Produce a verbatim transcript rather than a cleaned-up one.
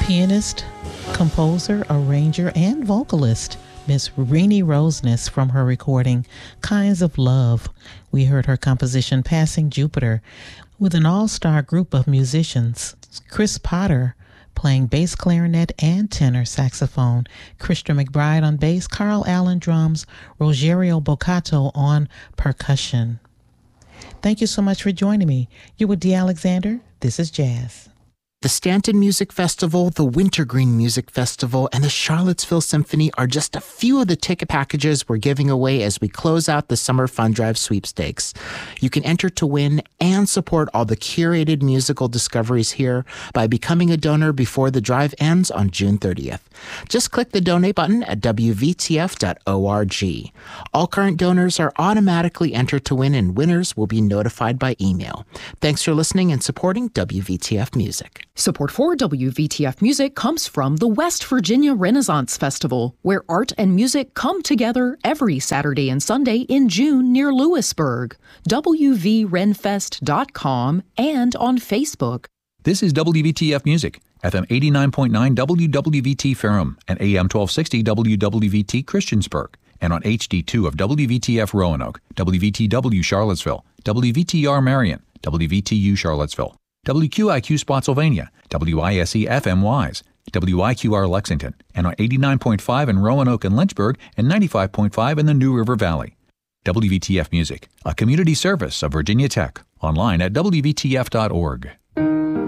pianist, composer, arranger, and vocalist, Miss Renee Roseness, from her recording Kinds of Love. We heard her composition Passing Jupiter with an all-star group of musicians. Chris Potter playing bass clarinet and tenor saxophone, Christian McBride on bass, Carl Allen drums, Rogerio Boccato on percussion. Thank you so much for joining me. You're with Dee Alexander. This is Jazz. The Stanton Music Festival, the Wintergreen Music Festival, and the Charlottesville Symphony are just a few of the ticket packages we're giving away as we close out the Summer Fun Drive sweepstakes. You can enter to win and support all the curated musical discoveries here by becoming a donor before the drive ends on June thirtieth. Just click the donate button at w v t f dot org. All current donors are automatically entered to win, and winners will be notified by email. Thanks for listening and supporting W V T F Music. Support for W V T F Music comes from the West Virginia Renaissance Festival, where art and music come together every Saturday and Sunday in June near Lewisburg. w v renfest dot com and on Facebook. This is W V T F Music, F M eighty-nine point nine W W V T Ferrum and A M twelve sixty W W V T Christiansburg, and on H D two of W V T F Roanoke, W V T W Charlottesville, W V T R Marion, W V T U Charlottesville, W Q I Q Spotsylvania, W I S E F M Wise, W I Q R Lexington, and on eighty-nine point five in Roanoke and Lynchburg, and ninety-five point five in the New River Valley. W V T F Music, a community service of Virginia Tech, online at w v t f dot org.